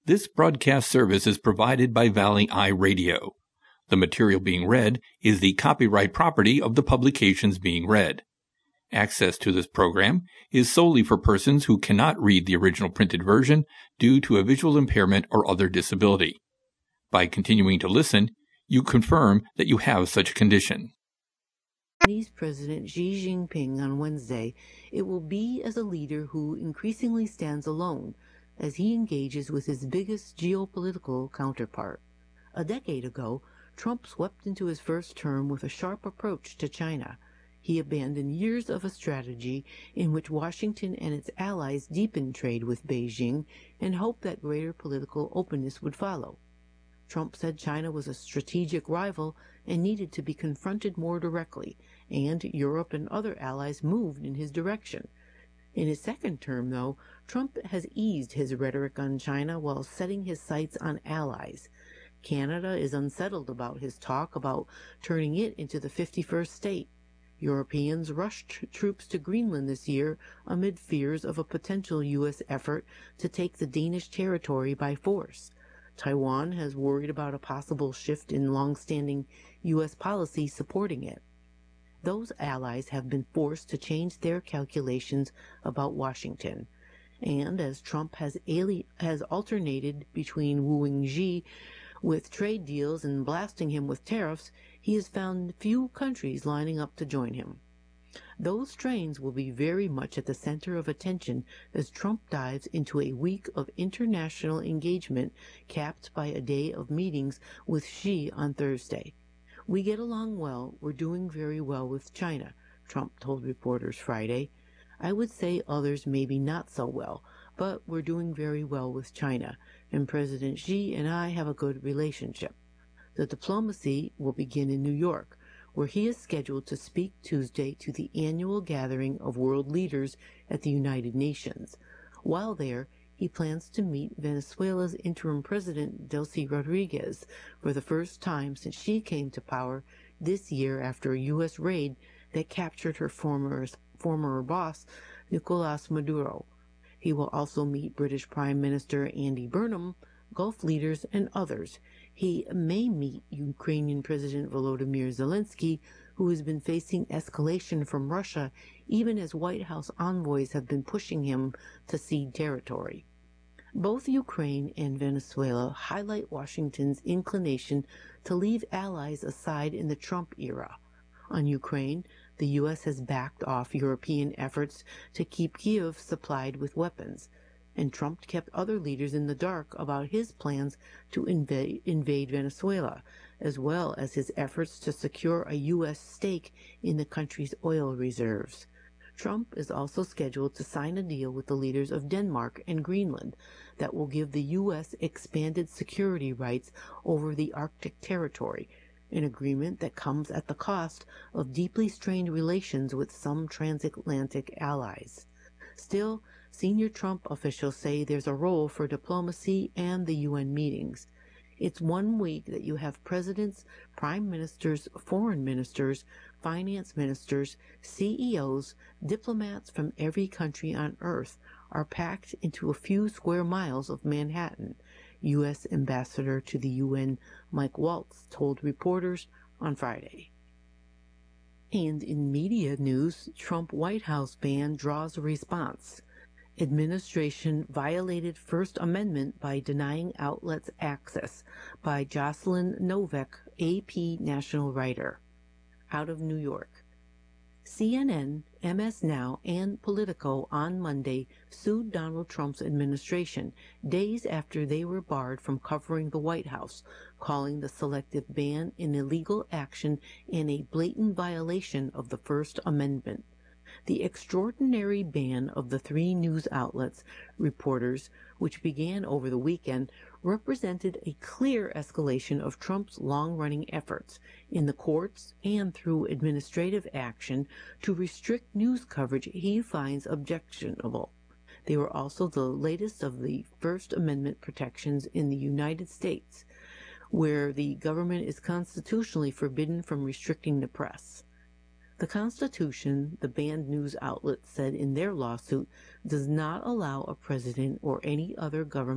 This broadcast service is provided by Valley Eye Radio. The material being read is the copyright property of the publications being read. Access to this program is solely for persons who cannot read the original printed version due to a visual impairment or other disability. By continuing to listen, you confirm that you have such a condition. Chinese President Xi Jinping on Wednesday, it will be as a leader who increasingly stands alone as he engages with his biggest geopolitical counterpart. A decade ago, Trump swept into his first term with a sharp approach to China. He abandoned years of a strategy in which Washington and its allies deepened trade with Beijing and hoped that greater political openness would follow. Trump said China was a strategic rival and needed to be confronted more directly, and Europe and other allies moved in his direction. In his second term, though, Trump has eased his rhetoric on China while setting his sights on allies. Canada is unsettled about his talk about turning it into the 51st state. Europeans rushed troops to Greenland this year amid fears of a potential U.S. effort to take the Danish territory by force. Taiwan has worried about a possible shift in long-standing U.S. policy supporting it. Those allies have been forced to change their calculations about Washington. And as Trump has alternated between wooing Xi with trade deals and blasting him with tariffs, he has found few countries lining up to join him. Those strains will be very much at the center of attention as Trump dives into a week of international engagement capped by a day of meetings with Xi on Thursday. "We get along well. We're doing very well with China," Trump told reporters Friday. "I would say others maybe not so well, but we're doing very well with China, and President Xi and I have a good relationship." The diplomacy will begin in New York, where he is scheduled to speak Tuesday to the annual gathering of world leaders at the United Nations. While there, he plans to meet Venezuela's interim president, Delcy Rodriguez, for the first time since she came to power this year after a U.S. raid that captured her former boss, Nicolas Maduro. He will also meet British Prime Minister Andy Burnham, Gulf leaders, and others. He may meet Ukrainian President Volodymyr Zelensky, who has been facing escalation from Russia even as White House envoys have been pushing him to cede territory. Both Ukraine and Venezuela highlight Washington's inclination to leave allies aside in the Trump era. On Ukraine, the U.S. has backed off European efforts to keep Kyiv supplied with weapons, and Trump kept other leaders in the dark about his plans to invade Venezuela, as well as his efforts to secure a U.S. stake in the country's oil reserves. Trump is also scheduled to sign a deal with the leaders of Denmark and Greenland that will give the U.S. expanded security rights over the Arctic territory, an agreement that comes at the cost of deeply strained relations with some transatlantic allies. Still, senior Trump officials say there's a role for diplomacy and the UN meetings. It's 1 week that you have presidents, prime ministers, foreign ministers, finance ministers, CEOs, diplomats from every country on earth are packed into a few square miles of Manhattan, U.S. Ambassador to the UN Mike Waltz told reporters on Friday. And in media news, Trump White House ban draws a response. Administration violated First Amendment by denying outlets access, by Jocelyn Novak, AP national writer. Out of New York. CNN, MS Now, and Politico on Monday sued Donald Trump's administration days after they were barred from covering the White House, calling the selective ban an illegal action and a blatant violation of the First Amendment. The extraordinary ban of the 3 news outlets' reporters, which began over the weekend, represented a clear escalation of Trump's long-running efforts in the courts and through administrative action to restrict news coverage he finds objectionable. They were also the latest of the First Amendment protections in the United States, where the government is constitutionally forbidden from restricting the press. The Constitution, the banned news outlet said in their lawsuit, does not allow a president or any other government